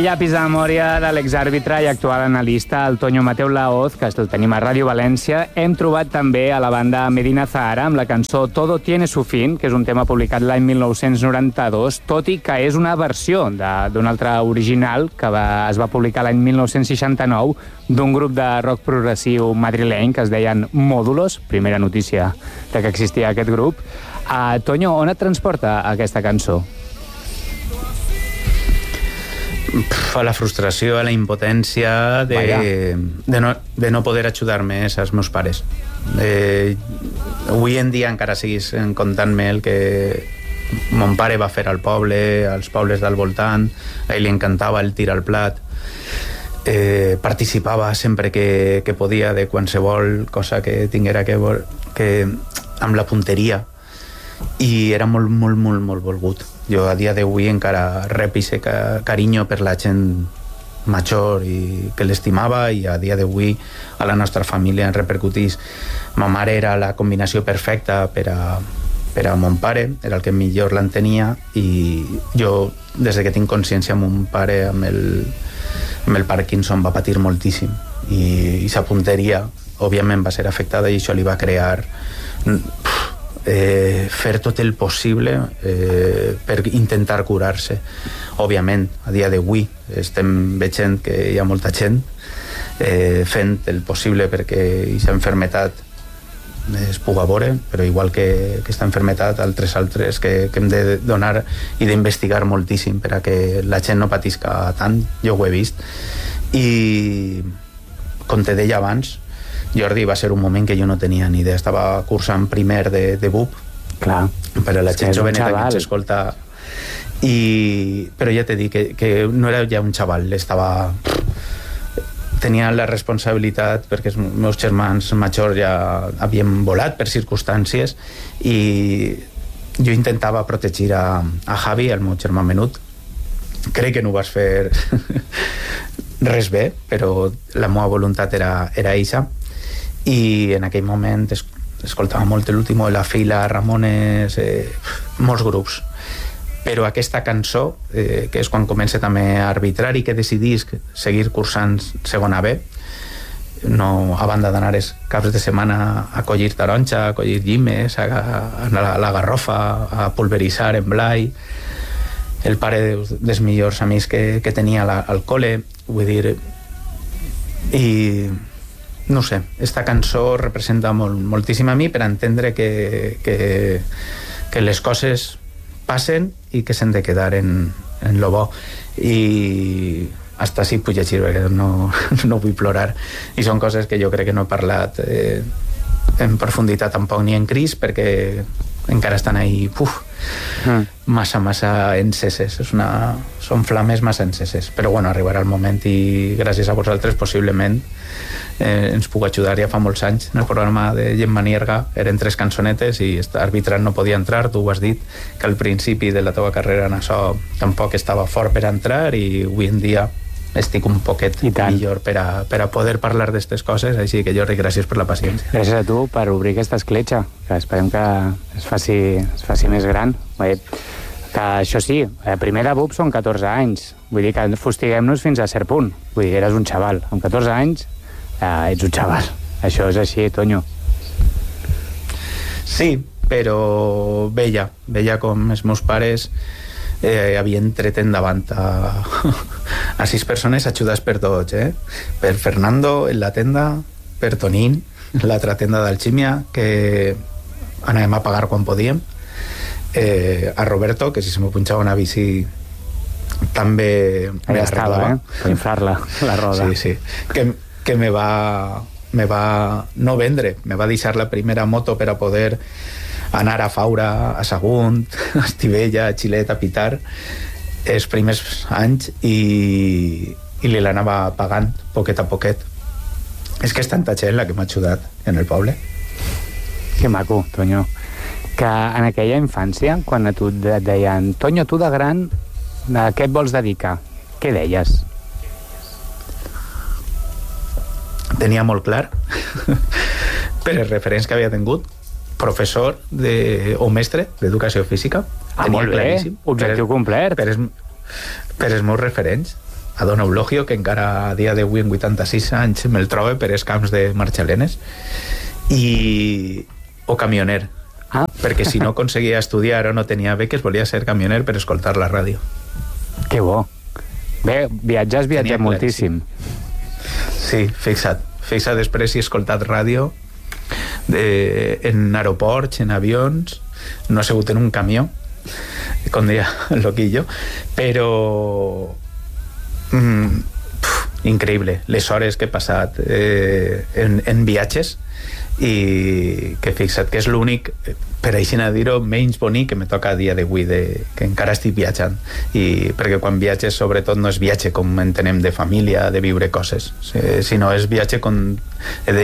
llapis de memòria de l'exàrbitre i actual analista, el Toño Mateu Laoz, que el tenim a Ràdio València. Hem trobat també a la banda Medina Zahara amb la cançó Todo tiene su fin, que és un tema publicat l'any 1992, tot i que és una versió d'un altre original que es va publicar l'any 1969 d'un grup de rock progressiu madrileny que es deien Módulos, primera notícia de que existia aquest grup. Toño, on et transporta aquesta cançó? A la frustració, a la impotència de no poder ajudar més als meus pares. Avui en dia encara seguís contant-me el que mon pare va fer al poble, als pobles del voltant. A ell li encantava el tir al plat. Participava sempre que podia de qualsevol cosa que tinguera que amb la punteria, i era molt, molt, molt, molt volgut. Jo a dia d'avui encara rep aquest carinyo per la gent major i que l'estimava, i a dia d'avui a la nostra família en repercutís. Ma mare era la combinació perfecta per a mon pare, era el que millor l'entenia, i jo, des que tinc consciència, mon pare amb el Parkinson va patir moltíssim, i sa punteria òbviament va ser afectada, i això li va crear fer tot el possible per intentar curar-se. Òbviament, a dia d'avui estem veient que hi ha molta gent fent el possible perquè aquesta malaltia es puga veure, però igual que aquesta malaltia, altres que hem de donar i d'investigar moltíssim per a que la gent no patisca tant. Jo ho he vist, i com te deia abans, Jordi, va ser un moment que jo no tenia ni idea. Estava cursant primer de BUP. Clar. Per a la gent joveneta que ens escolta. Però ja t'he dit que no era ja un xaval, tenia la responsabilitat, perquè els meus germans majors ja havien volat per circumstàncies, i jo intentava protegir a Javi, el meu germà menut. Crec que no ho vas fer res bé, però la meva voluntat era eixa. I en aquell moment escoltava molt l'Último de la Fila, Ramones, molts grups. Però aquesta cançó, que és quan comença també a arbitrar i que decidís seguir cursant segona B, no, a banda d'anar els caps de setmana a collir taronja, a collir llimes, a la garrofa, a pulveritzar en Blai, el pare dels millors amics que tenia al col·le, vull dir, i no sé, esta cançó representa moltíssim a mi per entendre que les coses passen i que s'han de quedar en lo bo, i hasta sí puc llegir perquè no vull plorar, i són coses que jo crec que no he parlat en profunditat tampoc ni en Cris, perquè encara estan ahí massa enceses, són flames massa enceses, però bueno, arribarà el moment, i gràcies a vosaltres possiblement ens puc ajudar. Ja fa molts anys en el programa de Gemma Nierga eren 3 cançonetes i arbitrant no podia entrar. Tu ho has dit, que al principi de la teva carrera en això tampoc estava fort per entrar, i avui en dia estic un poquet millor per a poder parlar d'aquestes coses. Així que Jordi, gràcies per la paciència. Gràcies a tu per obrir aquesta escletxa, que esperem que es faci més gran. Que això sí, primer de BUP són 14 anys, vull dir que fustiguem-nos fins a cert punt. Vull dir, eres un xaval, amb 14 anys ets un xaval, això és així, Toño. Sí, però veia com els meus pares havien tret endavant a 6 persones ajudats per tots, per Fernando en la tenda, per Tonín en l'altra tenda d'Alxímia, que anàvem a pagar quan podíem, a Roberto, que si se me punxava una bici també me l'arreglava, per inflar-la, la roda. Sí, que me va no vendre, me va deixar la primera moto per a poder anar a Faura, a Sagunt, a Estivella, a Xilet, a Pitar els primers anys, i li l'anava pagant poquet a poquet. És que és tanta gent la que m'ha ajudat en el poble. Que maco, Toño. Que en aquella infància, quan a tu et deien Toño, tu de gran, a què et vols dedicar? Què deies? Tenia molt clar per els referents que havia tingut, professor o mestre d'educació física. Molt bé, objectiu complet. Per els meus referents. a Don Eulogio, que encara a dia d'avui, en 86 anys, me'l trobe per els camps de Marxalenes, o camioner, perquè si no aconseguia estudiar o no tenia beques, volia ser camioner per escoltar la ràdio. Que bo. Bé, viatges moltíssim. Sí, fixa't. Després he escoltat ràdio en aeroports, en avions, no he segut en un camió, com deia el loquillo, però increïble les hores que he passat en viatges, i que fixa't que és l'únic, per així a dir-ho, menys bonic que me toca a dia d'avui, que encara estic viatjant, i perquè quan viatges sobretot no és viatge com entenem de família, de viure coses, sinó és viatge com he de